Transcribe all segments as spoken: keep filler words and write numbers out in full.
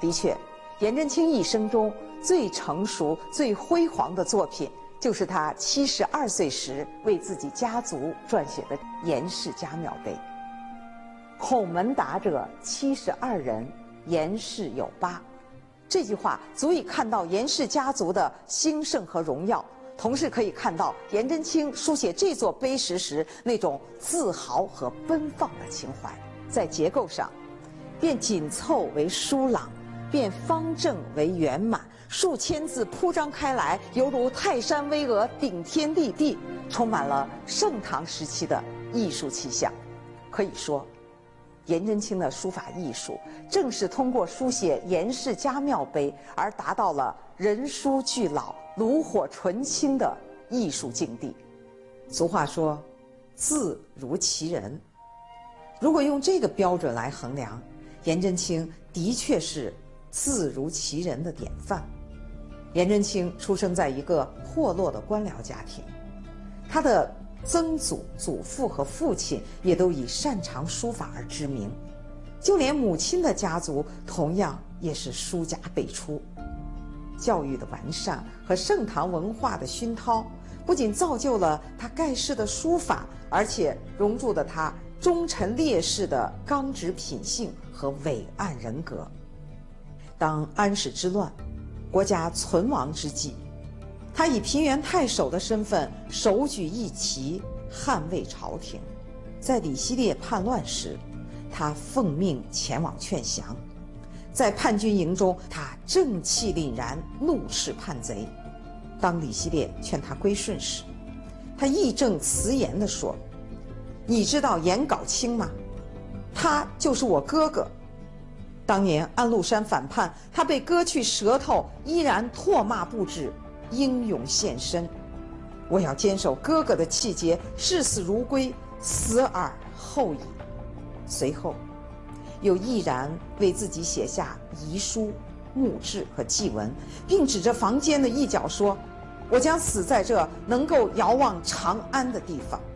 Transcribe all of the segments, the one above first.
的确，颜真卿一生中最成熟、最辉煌的作品，就是他七十二岁时为自己家族撰写的《颜氏家庙碑》。孔门达者七十二人，颜氏有八。这句话足以看到颜氏家族的兴盛和荣耀，同时可以看到颜真卿书写这座碑石时那种自豪和奔放的情怀。在结构上，变紧凑为疏朗，变方正为圆满，数千字铺张开来，犹如泰山巍峨，顶天立地，充满了盛唐时期的艺术气象。可以说，颜真卿的书法艺术正是通过书写颜氏家庙碑而达到了人书俱老、炉火纯青的艺术境地。俗话说，字如其人。如果用这个标准来衡量，颜真卿的确是字如其人的典范。颜真卿出生在一个破落的官僚家庭，他的曾祖、祖父和父亲也都以擅长书法而知名，就连母亲的家族同样也是书家辈出。教育的完善和盛唐文化的熏陶，不仅造就了他盖世的书法，而且融入了他忠臣烈士的刚直品性和伟岸人格。当安史之乱，国家存亡之际，他以平原太守的身份手举义旗，捍卫朝廷。在李希烈叛乱时，他奉命前往劝降。在叛军营中，他正气凛然，怒斥叛贼。当李希烈劝他归顺时，他义正辞严地说：“你知道颜杲卿吗？他就是我哥哥。当年安禄山反叛，他被割去舌头，依然唾骂不止，英勇献身。我要坚守哥哥的气节，视死如归，死而后已。”随后又毅然为自己写下遗书、墓志和祭文，并指着房间的一角说：“我将死在这能够遥望长安的地方。”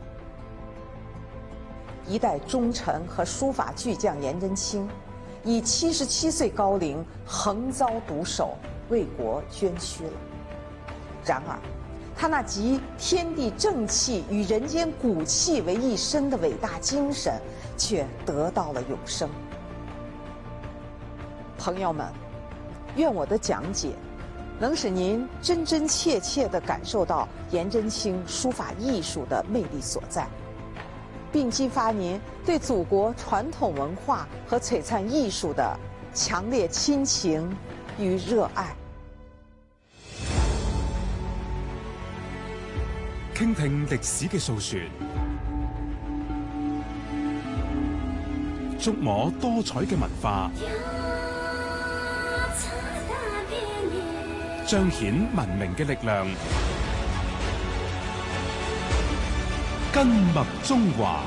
一代忠臣和书法巨匠颜真卿，以七十七岁高龄横遭毒手，为国捐躯了。然而，他那集天地正气与人间骨气为一身的伟大精神，却得到了永生。朋友们，愿我的讲解能使您真真切切地感受到颜真卿书法艺术的魅力所在，并激发您对祖国传统文化和璀璨艺術的強烈親情與熱愛。 傾聽歷史嘅訴說，觸摸多彩嘅文化，彰顯文明嘅力量。根脈中華，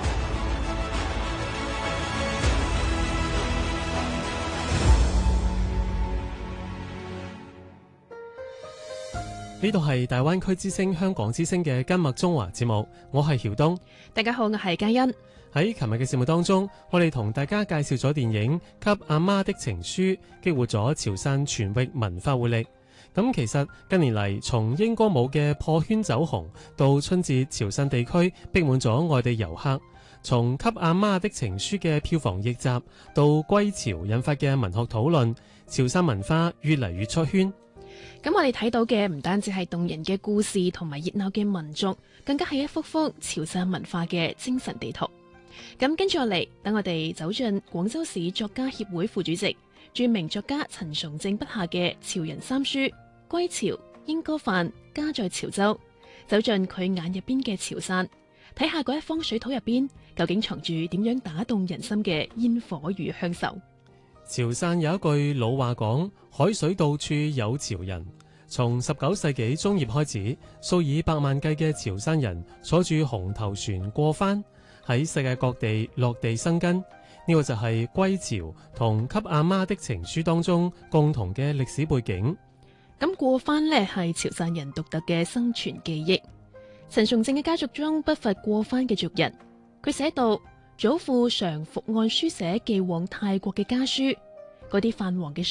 呢度係大灣區之聲香港之聲嘅根脈中華節目，我係曉東。 大家好，我係嘉欣。 喺琴日嘅節目當中，我哋同大家介紹咗電影《給阿媽的情書》，激活咗潮汕全域文化活力。咁其實近年嚟，從英歌舞嘅破圈走紅，到春節潮汕地區逼滿咗外地遊客，從《給阿媽的情書》嘅票房逆襲，到歸潮引發嘅文學討論，潮汕文化越嚟越出圈。 咁我哋睇到嘅唔單止係動人嘅故事同埋熱鬧嘅民族，更加係一幅幅潮汕文化嘅精神地圖。咁跟住落嚟，等我哋走進廣州市作家協會副主席、著名作家陳崇正筆下嘅潮人三書《歸潮》《英歌飯》《家在潮州》，走進佢眼入邊嘅潮汕，睇下嗰一方水土入邊究竟藏住點樣打動人心嘅煙火與鄉愁。 潮汕有一句老話講：海水到處有潮人。從十九世紀中葉開始，數以百萬計嘅潮汕人坐住紅頭船過番，喺世界各地落地生根。呢、這個就係歸潮同給阿媽的情書當中共同嘅歷史背景。 咁過番呢係潮汕人獨特嘅生存記憶。陳崇正嘅家族中不乏過番嘅族人。佢寫到，祖父常伏案書寫寄往泰國嘅家書，嗰啲泛黃嘅